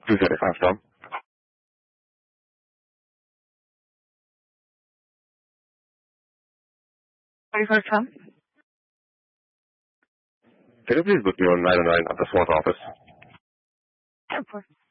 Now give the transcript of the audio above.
235 Tom. Tom? Can you please book me on 909 at the SWAT office? Of course.